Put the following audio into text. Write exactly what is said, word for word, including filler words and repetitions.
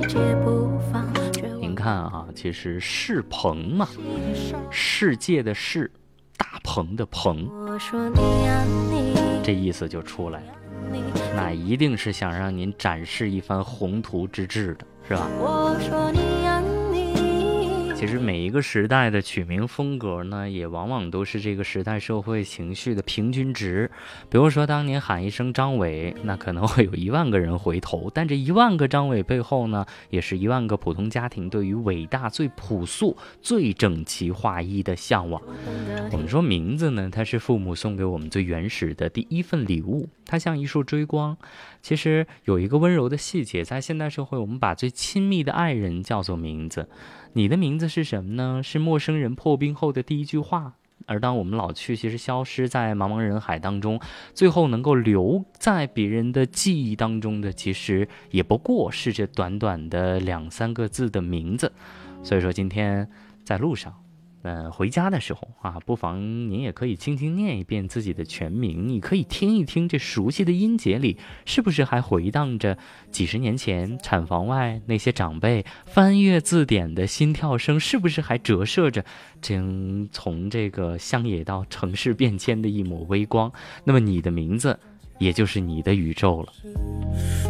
您看啊，其实世鹏嘛，世界的世，大鹏的鹏，这意思就出来了。那一定是想让您展示一番宏图之志的，是吧？其实每一个时代的取名风格呢，也往往都是这个时代社会情绪的平均值。比如说当年喊一声张伟，那可能会有一万个人回头，但这一万个张伟背后呢，也是一万个普通家庭对于伟大、最朴素、最整齐划一的向往。我们说名字呢，它是父母送给我们最原始的第一份礼物，它像一束追光。其实有一个温柔的细节，在现代社会，我们把最亲密的爱人叫做名字。你的名字是什么呢？是陌生人破冰后的第一句话。而当我们老去，其实消失在茫茫人海当中，最后能够留在别人的记忆当中的，其实也不过是这短短的两三个字的名字。所以说今天在路上呃，回家的时候啊，不妨您也可以轻轻念一遍自己的全名，你可以听一听这熟悉的音节里，是不是还回荡着几十年前产房外那些长辈翻阅字典的心跳声，是不是还折射着正从这个乡野到城市变迁的一抹微光？那么你的名字，也就是你的宇宙了。